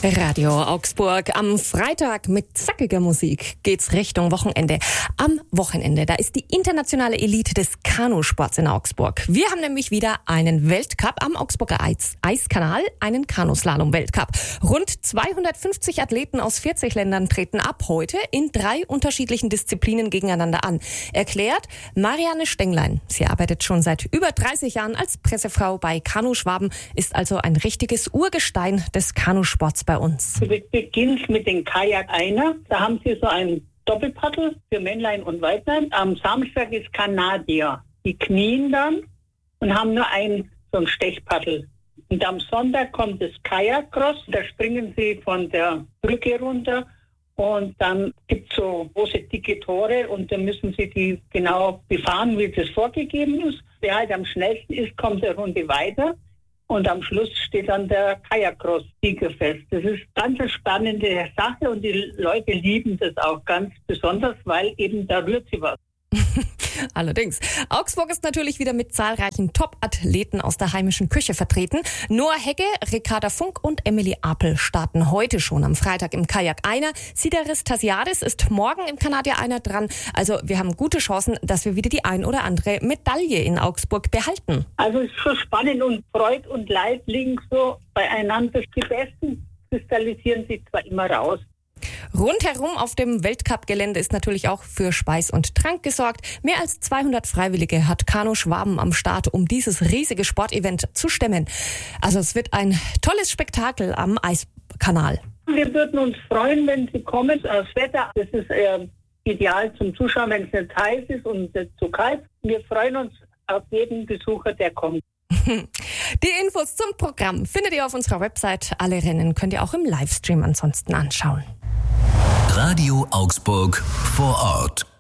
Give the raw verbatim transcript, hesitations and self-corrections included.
Radio Augsburg. Am Freitag mit zackiger Musik geht's Richtung Wochenende. Am Wochenende, da ist die internationale Elite des Kanusports in Augsburg. Wir haben nämlich wieder einen Weltcup am Augsburger Eis- Eiskanal, einen Kanuslalom-Weltcup. Rund zweihundertfünfzig Athleten aus vierzig Ländern treten ab heute in drei unterschiedlichen Disziplinen gegeneinander an. Erklärt Marianne Stenglein. Sie arbeitet schon seit über dreißig Jahren als Pressefrau bei Kanuschwaben, ist also ein richtiges Urgestein des Kanusports bei uns. Du beginnst mit dem Kajak einer. Da haben sie so ein Doppelpaddel für Männlein und Weiblein. Am Samstag ist Kanadier. Die knien dann und haben nur ein so ein Stechpaddel. Und am Sonntag kommt das Kajakcross. Da springen sie von der Brücke runter und dann gibt es so große, dicke Tore und dann müssen sie die genau befahren, wie das vorgegeben ist. Wer halt am schnellsten ist, kommt eine Runde weiter. Und am Schluss steht dann der Kajakcross-Sieger fest. Das ist ganz eine spannende Sache und die Leute lieben das auch ganz besonders, weil eben da rührt sie was. Allerdings. Augsburg ist natürlich wieder mit zahlreichen Top-Athleten aus der heimischen Küche vertreten. Noah Hegge, Ricarda Funk und Emily Apel starten heute schon am Freitag im Kajak einer. Sideris Tasiadis ist morgen im Kanadier einer dran. Also wir haben gute Chancen, dass wir wieder die ein oder andere Medaille in Augsburg behalten. Also es ist schon spannend und Freud und Leid liegen so beieinander. Die Besten kristallisieren sich zwar immer raus. Rundherum auf dem Weltcup-Gelände ist natürlich auch für Speis und Trank gesorgt. Mehr als zweihundert Freiwillige hat Kanuschwaben am Start, um dieses riesige Sportevent zu stemmen. Also es wird ein tolles Spektakel am Eiskanal. Wir würden uns freuen, wenn Sie kommen. Das Wetter, das ist äh, ideal zum Zuschauen, wenn es nicht heiß ist und nicht zu kalt. Wir freuen uns auf jeden Besucher, der kommt. Die Infos zum Programm findet ihr auf unserer Website. Alle Rennen könnt ihr auch im Livestream ansonsten anschauen. Radio Augsburg vor Ort.